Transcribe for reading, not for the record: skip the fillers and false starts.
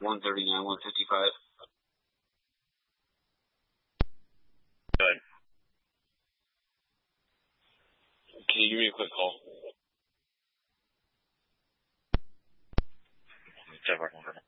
139, 155. Good. Can you give me a quick call? 这会儿通知呢。